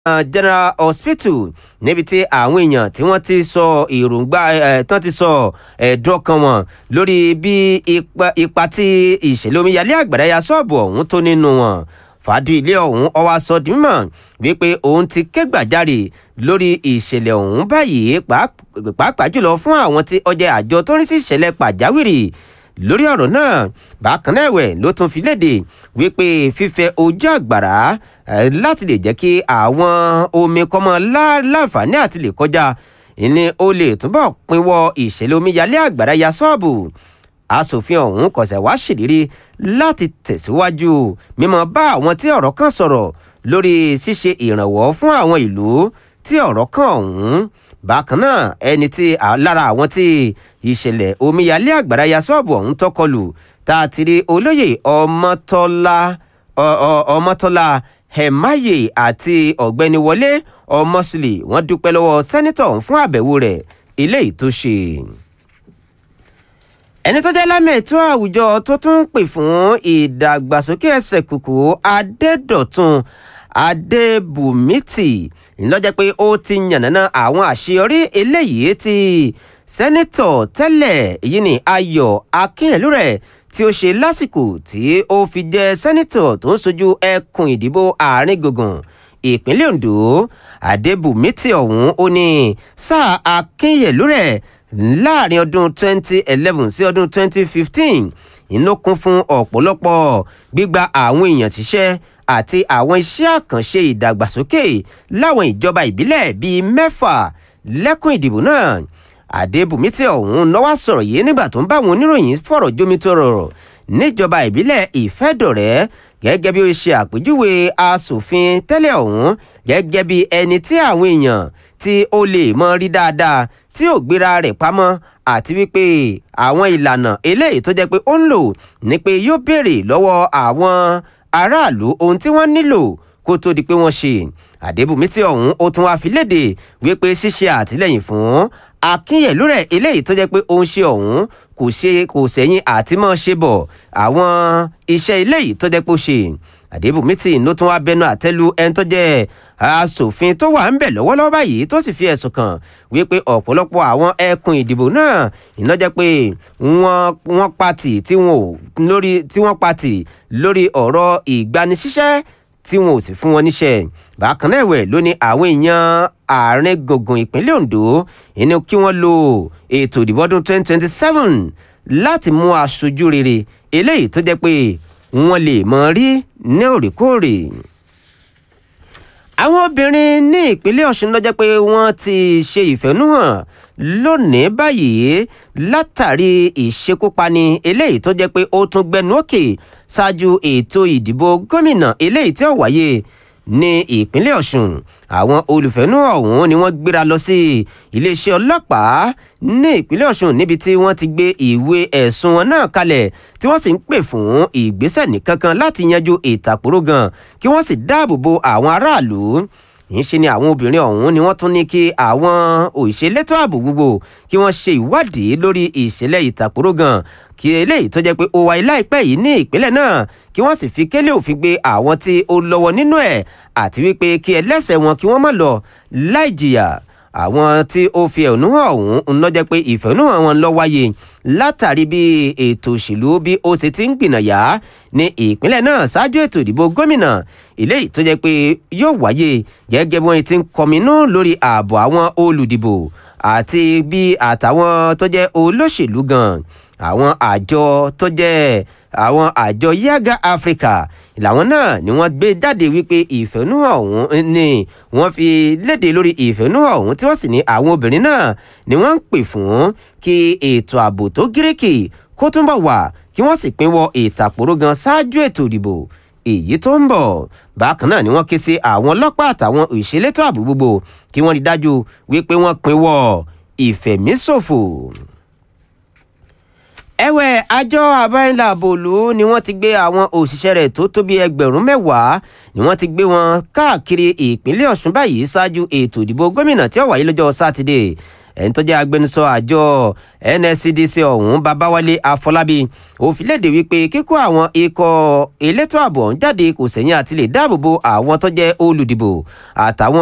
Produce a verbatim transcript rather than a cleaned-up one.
General Hospital níbi tí àwọn èèyàn tí wọ́n ti sọ èròǹgbà ẹ̀ tán ti sọ ẹ̀dùn ọkàn wọn lórí bí ipa ipa tí ìṣẹ̀lẹ̀ omíyalé àgbàrá ya ṣọ́ọ̀bù ọ̀hún tó nínú wọn. Fàdúìlẹ̀ ọ̀hún ó wá sọ di mímọ̀ wípé òun ti ké gbàjarè lórí ìṣẹ̀lẹ̀ ọ̀hún báyìí pàápàá jùlọ fún àwọn tí ó jẹ́ àjọ tó ń rí sí ìṣẹ̀lẹ̀ pàjáwìrì lórí ọ̀rọ̀ náà. Bákan náà ẹ̀wẹ̀ ló tún fi léde wípé fífẹ̀ ojú àgbàrá láti lè jẹ́ kí àwọn omi kọ́mọ láǹfààní àti lè kọjá ní ó lè túbọ̀ pinwọ́ ìṣẹ̀lẹ̀ omíyalé àgbàrá ya ṣọ́ọ̀bù. Aṣòfin ọ̀hún kò ṣẹ̀ wá ṣèlérí láti tẹ̀síwájú mímọ́ bá àwọn tí ọ̀rọ̀ kàn sọ̀rọ̀ lórí ṣíṣe ìrànwọ́ fún àwọn ìlú tí ọ̀rọ̀ kàn ọ̀hún. Bákan náà ẹni tí lára àwọn tí ìṣẹ̀lẹ̀ omíyalé àgbàrá ya ṣọ́ọ̀bù ọ̀hún tọ́kọlù tá a ti rí olóyè Ọmọ́tọ́lá Ọmọ́tọ́lá Hemaye àti ọ̀gbẹ́ni Wọlé Ọmọ́sùlì wọ́n dúpẹ́ lọ́wọ́ sẹ́nitọ̀ ọ̀hún fún àbẹ̀wò rẹ̀ eléyìí tó ṣe. Ẹni tó jẹ́ lámì ètò àwùjọ tó tún ń pè fún ìdàgbàsókè ẹsẹ̀ kùkù Adédọ̀tun Adébùmítì ńlọ́jẹ́ pé ó ti yànnàná àwọn àṣeyọrí eléyìí tí sẹ́nitọ̀ tẹ́lẹ̀ èyí ni Ayọ̀ Akínyẹ̀lúrẹ̀ tí ó ṣe lásìkò tí ó fi jẹ́ sẹ́nitọ̀ tó ń sojú ẹkùn ìdìbò àárín gbùngbùn ìpínlẹ̀ Ondo. Adébùmítì ọ̀hún ó ní sáà Akínyẹ̀lúrẹ̀ láàrin ọdún twenty eleven sí ọdún twenty fifteen iná kún fún ọ̀pọ̀lọpọ̀ gbígba àwọn èèyàn síṣẹ́ àti àwọn iṣẹ́ àkànṣe ìdàgbàsókè láwọn ìjọba ìbílẹ̀ bíi mẹ́fà lẹ́kùn ìdìbò náà. Adébùmítì ọ̀hún náwó sọ̀rọ̀ yìí nígbà tó ń bá àwọn oníròyìn fọ̀rọ̀ jomitoro níjọba ìbílẹ̀ Ìfẹ́dọ̀rẹ́ gẹ́gẹ́ bí ó ṣe àpèjúwe aṣòfin tẹ́lẹ̀ ọ̀hún gẹ́gẹ́ bí ẹni tí àwọn èèyàn tí ó lè mọ rí dáadáa tí ò gbéra rẹ̀ pamọ́ àti wípé àwọn ìlànà eléyìí tó jẹ́ pé ó ń lò ní pé yóò béèrè lọ́wọ́ àwọn aráàlú ohun tí wọ́n nílò kó tó di pé wọ́n ṣe. Adébùmítì ọ̀hún ó tún wá fi léde wípé ṣíṣe àtìlẹ́yìn fún Akínyẹ̀lúrẹ̀ eléyìí tó jẹ́ pé ó ń ṣe ọ̀hún kò ṣe kò sẹ́yìn àti mọ́ ṣe bọ̀ àwọn iṣẹ́ eléyìí tó jẹ́ pé ó ṣe. Adébùmítì ló tún wá bẹnu àtẹ́lu ẹni tó jẹ́ aṣòfin tó wà ń bẹ̀ lọ́wọ́lọ́wọ́ báyìí tó sì fi ẹ̀sùn kàn wípé ọ̀pọ̀lọpọ̀ àwọn ẹkùn ìdìbò náà iná jẹ́ pé wọ́n wọ́n pati tí wọ́n ò lórí tí wọ́n pati lórí ọ̀rọ̀ ìgbanisíṣẹ́ tí wọn ò sì fún wọn níṣẹ́. Bákan náà ẹ̀wẹ̀ ló ní àwọn èèyàn àárín gbùngbùn ìpínlẹ̀ Ondo ìní kí wọ́n lo ètò ìdìbò ọdún twenty twenty seven láti mú aṣojú rere eléyìí tó jẹ́ pé wọ́n lè mọ̀ rí ní òrèkóòrè. Àwọn obìnrin ní ìpínlẹ̀ Ọ̀ṣun ló jẹ́ pé wọ́n ti ṣe ìfẹ̀hónúhàn lónìí báyìí látàrí ìṣekúpani eléyìí tó jẹ́ pé ó tún gbẹnu òkè ṣáájú ètò ìdìbò gómìnà eléyìí tí ó wáyé ní ìpínlẹ̀ Ọ̀ṣun. Àwọn olùfẹ̀hónúhàn ọ̀hún ni wọ́n gbéra lọ sí iléeṣẹ́ ọlọ́pàá ní ìpínlẹ̀ Ọ̀ṣun níbi tí wọ́n ti gbé ìwé ẹ̀sùn wọn náà kalẹ̀ tí wọ́n sì ń pè fún ìgbésẹ̀ nìkankan láti yanjú ìtàkùrọ̀ gan kí wọ́n sì dáàbò bo àwọn aráàlú. Ìṣe ni àwọn obìnrin ọ̀hún ni wọ́n tún ní kí àwọn òṣèlétò ààbò gbogbo kí wọ́n ṣe ìwádìí lórí ìṣẹ̀lẹ̀ ìtàkùrọ̀ gan kí eléyìí tó jẹ́ pé ó wáyé láìpẹ́ yìí ní ìpínlẹ̀ náà kí wọ́n sì fi kélé òfin gbé àwọn tí ó lọ́wọ́ nínú ẹ̀ àti wípé kí ẹlẹ́ṣẹ̀ wọn kí wọ́n má lọ láì jìyà. Àwọn tí ó fi ẹ̀hónú hàn ọ̀hún ń lọ jẹ́ pé ìfẹ̀hónúhàn wọn lọ wáyé látàrí bí ètò òṣèlú bí ó ṣe ti ń gbìnàyà ní ìpínlẹ̀ náà ṣáájú ètò ìdìbò gómìnà eléyìí tó jẹ́ pé yóò wáyé gẹ́gẹ́ bí wọ́n ti ń kọminú lórí ààbò àwọn olùdìbò àti bí àtàwọn tó jẹ́ olóṣèlú gan. Àwọn àjọ tó jẹ́ àwọn àjọ Yaga Africa làwọn náà ni wọ́n gbé jáde wípé ìfẹ̀hónúhàn ọ̀hún ni wọ́n fi léde lórí ìfẹ̀hónúhàn ọ̀hún tí wọ́n sì ní àwọn obìnrin náà ni wọ́n ń pè fún kí ètò ààbò tó gíríkì kó túnbọ̀ wà kí wọ́n sì pínwọ́ ìtàkùrọ̀ gan ṣáájú ètò ìdìbò èyí tó ń bọ̀. Bákan náà ni wọ́n ké sí àwọn ọlọ́pàá àtàwọn òṣèlétò ààbò gbogbo kí wọ́n rí dájú wípé wọ́n pínwọ́ ìfẹ̀míṣòfò. Ẹ̀wẹ̀ àjọ àbániláàbòlú ni wọ́n ti gbé àwọn òṣìṣẹ́ rẹ̀ tó tó bí ẹgbẹ̀rún mẹ́wàá ni wọ́n ti gbé wọn káàkiri ìpínlẹ̀ Ọ̀ṣun báyìí ṣáájú ètò ìdìbò gómìnà tí ó wáyé lọ́jọ́ sátidé. ẹni tó jẹ́ agbẹnusọ àjọ N S C D C ọ̀hún Babáwálé Afọlábí ó fi léde wípé kíkó àwọn ikọ̀ elétò ààbò ọ̀hún jáde kò sẹ́yìn àti lè dáàbò bo àwọn tó jẹ́ olùdìbò àtàwọn